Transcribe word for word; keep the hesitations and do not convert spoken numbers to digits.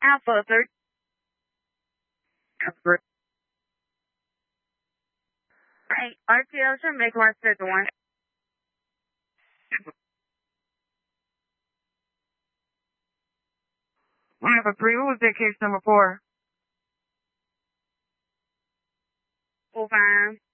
Alpha third. Hey, R T O should make one set to one. I have a three. What was that case number four? Full fine.